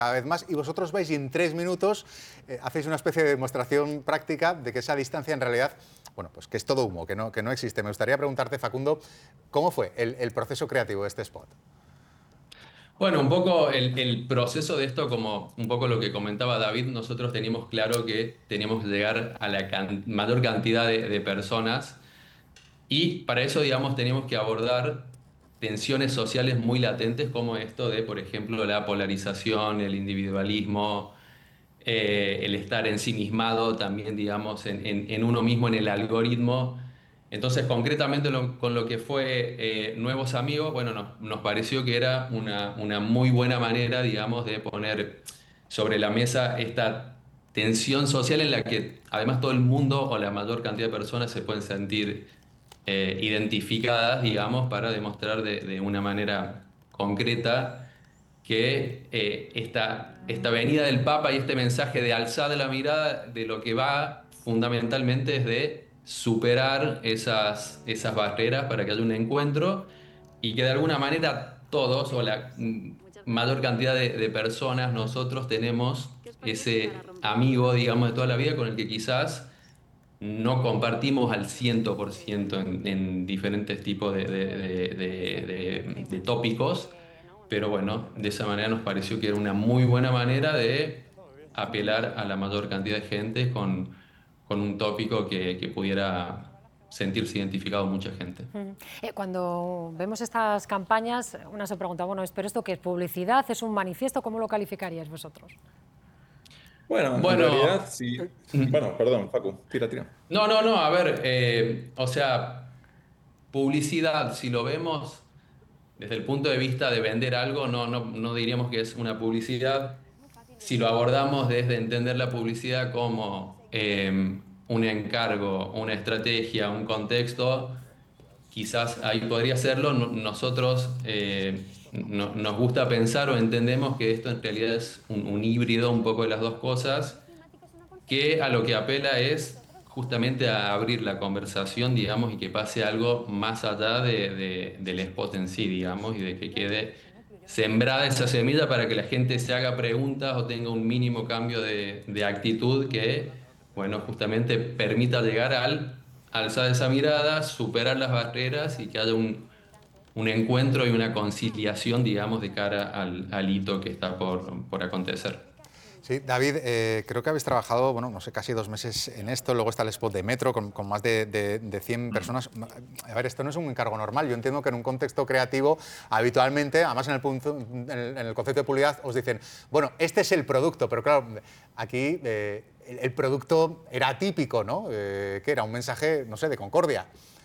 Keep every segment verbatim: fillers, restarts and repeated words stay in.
cada vez más, y vosotros vais y en tres minutos eh, hacéis una especie de demostración práctica de que esa distancia en realidad, bueno, pues que es todo humo, que no, que no existe. Me gustaría preguntarte, Facundo, ¿cómo fue el, el proceso creativo de este spot? Bueno, un poco el, el proceso de esto, como un poco lo que comentaba David, nosotros teníamos claro que teníamos que llegar a la can- mayor cantidad de, de personas y para eso, digamos, teníamos que abordar tensiones sociales muy latentes como esto de, por ejemplo, la polarización, el individualismo, eh, el estar ensimismado también, digamos, en, en- en uno mismo, en el algoritmo. Entonces, concretamente lo- con lo que fue eh, Nuevos Amigos, bueno, nos, nos pareció que era una, una muy buena manera, digamos, de poner sobre la mesa esta tensión social en la que además todo el mundo o la mayor cantidad de personas se pueden sentir eh, identificadas, digamos, para demostrar de de una manera concreta que eh, esta, esta venida del Papa y este mensaje de alzar la mirada de lo que va fundamentalmente es de superar esas, esas barreras para que haya un encuentro y que de alguna manera todos o la mm, mayor cantidad de, de personas nosotros tenemos ese amigo, digamos, de toda la vida con el que quizás no compartimos al cien por ciento en, en diferentes tipos de, de- de- de- de- de tópicos, pero bueno, de esa manera nos pareció que era una muy buena manera de apelar a la mayor cantidad de gente con, con un tópico que, que pudiera sentirse identificado mucha gente. Ujú. Eh, cuando vemos estas campañas, una se pregunta, bueno, ¿pero esto qué es? ¿Publicidad? ¿Es un manifiesto? ¿Cómo lo calificaríais vosotros? Bueno, en realidad Bueno, sí. Bueno, perdón, Facu, tira, tira. no, no, no, a ver, eh, o sea, publicidad, si lo vemos desde el punto de vista de vender algo, no, no, no diríamos que es una publicidad. Si lo abordamos desde entender la publicidad como eh, un encargo, una estrategia, un contexto, quizás ahí podría serlo. No- Nosotros eh, no- nos gusta pensar o entendemos que esto en realidad es un, un híbrido un poco de las dos cosas, que a lo que apela es justamente a abrir la conversación, digamos, y que pase algo más allá de, de- del spot en sí, digamos, y de que quede sembrada esa semilla para que la gente se haga preguntas o tenga un mínimo cambio de, de actitud que, bueno, justamente permita llegar al alzar esa mirada, superar las barreras y que haya un, un encuentro y una conciliación, digamos, de cara al, al hito que está por, por acontecer. Sí, David, eh, creo que habéis trabajado, bueno, no sé, casi dos meses en esto, luego está el spot de Metro con, con más de, de, de cien personas. A ver, esto no es un encargo normal. Yo entiendo que en un contexto creativo, habitualmente, además en el, punto, en el, en el concepto de publicidad, os dicen, bueno, este es el producto, pero claro, aquí eh, el, el producto era atípico, ¿no? Eh, que era un mensaje, no sé, de concordia.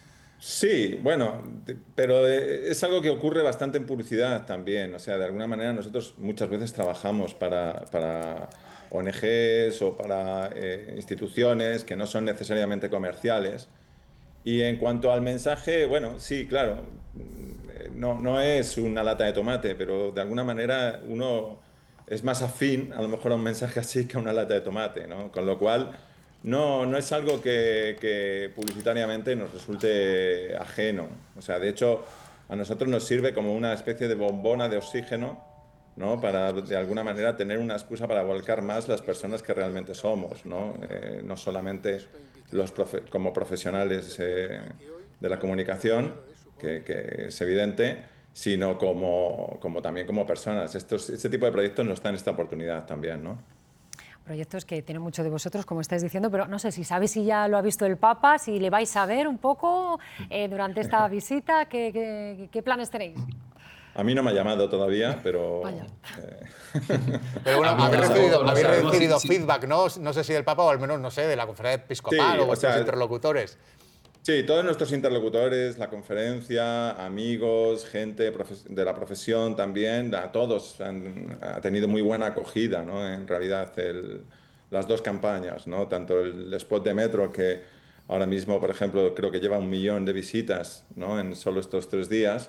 Sí, bueno, de- pero eh, es algo que ocurre bastante en publicidad también. O sea, de alguna manera nosotros muchas veces trabajamos para, para O N Ges o para eh, instituciones que no son necesariamente comerciales. Y en cuanto al mensaje, bueno, sí, claro, mm, eh, no, no es una lata de tomate, pero de alguna manera uno es más afín a lo mejor a un mensaje así que a una lata de tomate, ¿no? Con lo cual, no, no es algo que, que publicitariamente nos resulte ajeno. O sea, de hecho, a nosotros nos sirve como una especie de bombona de oxígeno, ¿no? Para de alguna manera tener una excusa para volcar más las personas que realmente somos, ¿no? Eh, no solamente los profe- como profesionales eh, de la comunicación, que, que es evidente, sino como, como también como personas. Estos, este tipo de proyectos nos dan esta oportunidad también, ¿no? Proyectos que tienen mucho de vosotros, como estáis diciendo, pero no sé si sabéis si ya lo ha visto el Papa, si le vais a ver un poco eh, durante esta visita, ¿qué, qué, qué planes tenéis? A mí no me ha llamado todavía, Vaya. pero... eh, Pero bueno, A mí habéis tampoco, recibido, no habéis sabemos si, recibido si- feedback, ¿no? No sé si del Papa o al menos, no sé, de la conferencia episcopal sí, o o vuestros sea, interlocutores. sí, todos nuestros interlocutores, la conferencia, amigos, gente profe- de la profesión también, a todos han ha tenido muy buena acogida, ¿no? En realidad, el- las dos campañas, ¿no? Tanto el spot de Metro, que ahora mismo, por ejemplo, creo que lleva un millón de visitas, ¿no? En solo estos tres días,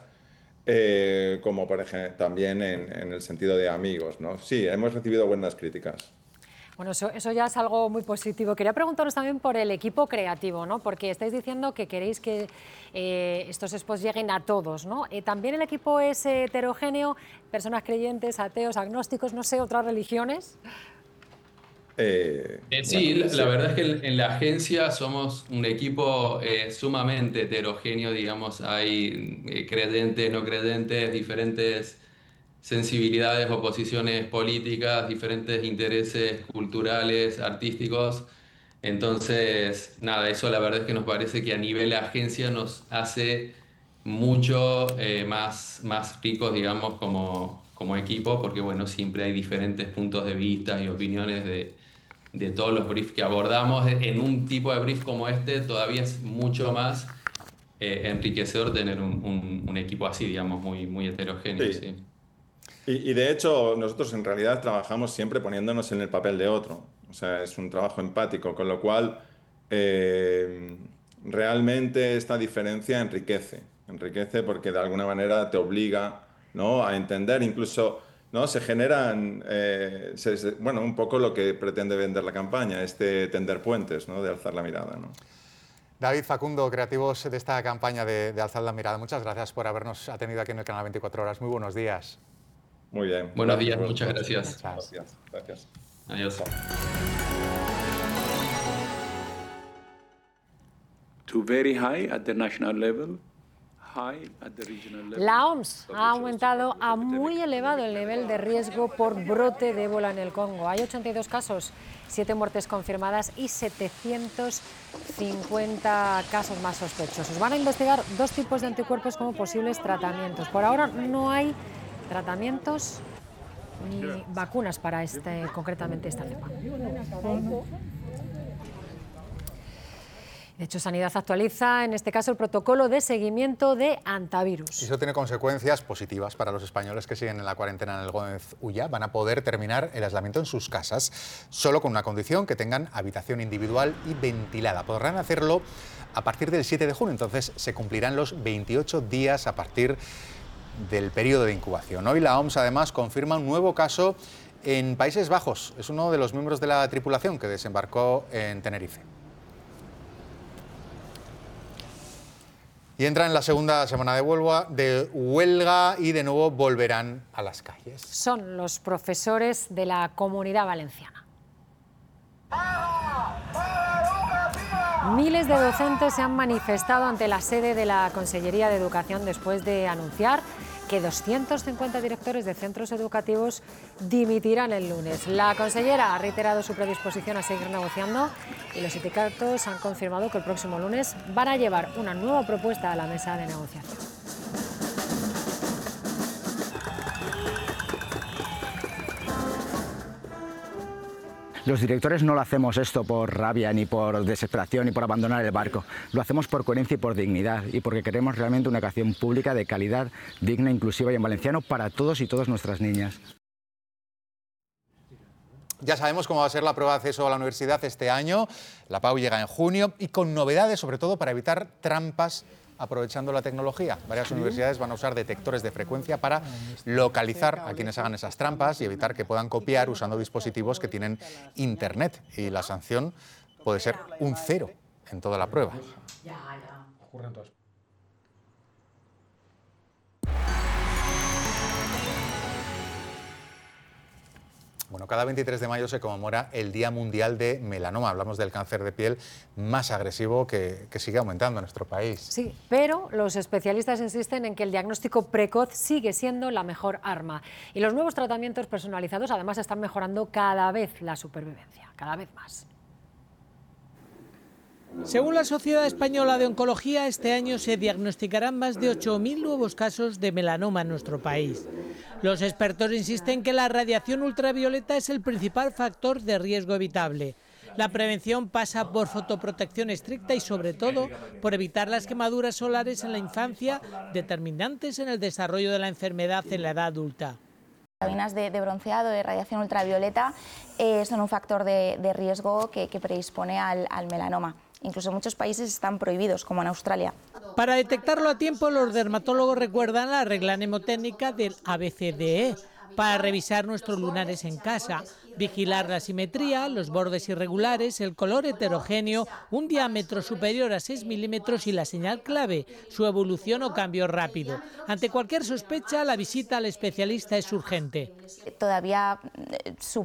eh, como por ejemplo también en, en el sentido de amigos, ¿no? Sí, hemos recibido buenas críticas. Bueno, eso, eso ya es algo muy positivo. Quería preguntaros también por el equipo creativo, ¿no? Porque estáis diciendo que queréis que eh, estos expos lleguen a todos, ¿no? Eh, ¿También el equipo es heterogéneo? ¿Personas creyentes, ateos, agnósticos, no sé, otras religiones? Eh, eh, sí, bueno, la, sí, la verdad es que en, en la agencia somos un equipo eh, sumamente heterogéneo, digamos, hay eh, creyentes, no creyentes, diferentes sensibilidades o posiciones políticas, diferentes intereses culturales, artísticos. Entonces, nada, eso la verdad es que nos parece que a nivel de agencia nos hace mucho eh, más, más ricos, digamos, como, como equipo, porque bueno, siempre hay diferentes puntos de vista y opiniones de, de todos los briefs que abordamos. En un tipo de brief como este todavía es mucho más eh, enriquecedor tener un, un, un equipo así, digamos, muy, muy heterogéneo. Sí. Sí. Y, y de hecho, nosotros en realidad trabajamos siempre poniéndonos en el papel de otro. O sea, es un trabajo empático, con lo cual eh, realmente esta diferencia enriquece. Enriquece porque de alguna manera te obliga, ¿no?, a entender, incluso, ¿no?, se generan, eh, se, se, bueno, un poco lo que pretende vender la campaña, este tender puentes, ¿no?, de alzar la mirada, ¿no? David, Facundo, creativos de esta campaña de, de Alzar la Mirada, muchas gracias por habernos atendido aquí en el canal veinticuatro horas. Muy buenos días. Muy bien. Buenos días, muchas gracias. Gracias. Gracias. Adiós. To very high at the national level, high at the regional level. La O M S ha aumentado a muy elevado el nivel de riesgo por brote de ébola en el Congo. Hay ochenta y dos casos, siete muertes confirmadas y setecientos cincuenta casos más sospechosos. Van a investigar dos tipos de anticuerpos como posibles tratamientos. Por ahora no hay tratamientos ni vacunas para este, concretamente esta cepa. De hecho, Sanidad actualiza, en este caso, el protocolo de seguimiento de antivirus. Y eso tiene consecuencias positivas para los españoles que siguen en la cuarentena en el Gómez Ulla. Van a poder terminar el aislamiento en sus casas, solo con una condición, que tengan habitación individual y ventilada. Podrán hacerlo a partir del siete de junio, entonces se cumplirán los veintiocho días a partir del periodo de incubación. Hoy la O M S además confirma un nuevo caso en Países Bajos. Es uno de los miembros de la tripulación que desembarcó en Tenerife. Y entra en la segunda semana de huelga, de huelga y de nuevo volverán a las calles. Son los profesores de la Comunidad Valenciana. Miles de docentes se han manifestado ante la sede de la Consellería de Educación después de anunciar que doscientos cincuenta directores de centros educativos dimitirán el lunes. La consellera ha reiterado su predisposición a seguir negociando y los sindicatos han confirmado que el próximo lunes van a llevar una nueva propuesta a la mesa de negociación. Los directores no lo hacemos esto por rabia, ni por desesperación, ni por abandonar el barco. Lo hacemos por coherencia y por dignidad, y porque queremos realmente una educación pública de calidad, digna, inclusiva y en valenciano para todos y todas nuestras niñas. Ya sabemos cómo va a ser la prueba de acceso a la universidad este año. La P A U llega en junio y con novedades, sobre todo para evitar trampas aprovechando la tecnología. Varias universidades van a usar detectores de frecuencia para localizar a quienes hagan esas trampas y evitar que puedan copiar usando dispositivos que tienen internet. Y la sanción puede ser un cero en toda la prueba. Bueno, cada veintitrés de mayo se conmemora el Día Mundial de Melanoma. Hablamos del cáncer de piel más agresivo que, que sigue aumentando en nuestro país. Sí, pero los especialistas insisten en que el diagnóstico precoz sigue siendo la mejor arma. Y los nuevos tratamientos personalizados además están mejorando cada vez la supervivencia, cada vez más. Según la Sociedad Española de Oncología, este año se diagnosticarán más de ocho mil nuevos casos de melanoma en nuestro país. Los expertos insisten que la radiación ultravioleta es el principal factor de riesgo evitable. La prevención pasa por fotoprotección estricta y, sobre todo, por evitar las quemaduras solares en la infancia, determinantes en el desarrollo de la enfermedad en la edad adulta. Las vitaminas de, de bronceado, de radiación ultravioleta, eh, son un factor de, de riesgo que, que predispone al, al melanoma. Incluso en muchos países están prohibidos, como en Australia. Para detectarlo a tiempo, los dermatólogos recuerdan la regla mnemotécnica del A B C D E. para revisar nuestros lunares en casa, vigilar la simetría, los bordes irregulares, el color heterogéneo, un diámetro superior a seis milímetros y la señal clave, su evolución o cambio rápido. Ante cualquier sospecha, la visita al especialista es urgente. Todavía su